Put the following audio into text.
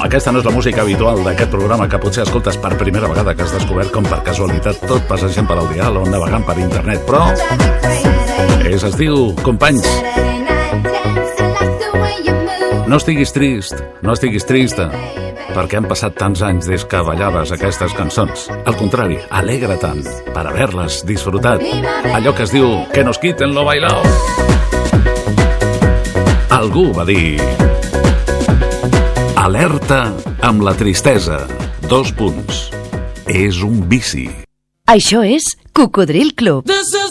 aquesta no és la música habitual d'aquest programa que potser escoltes per primera vegada, que has descobert com per casualitat tot passejant per al dial o navegant per internet, però es diu Companys. No estiguis trista, perquè han passat tants anys des que ballaves aquestes cançons. Al contrari, alegra tant per haver-les disfrutat. Allò que es diu que nos quiten lo bailao. Algú va dir: alerta amb la tristesa, 2 punts. És un vici. Això és Cocodril Club. This is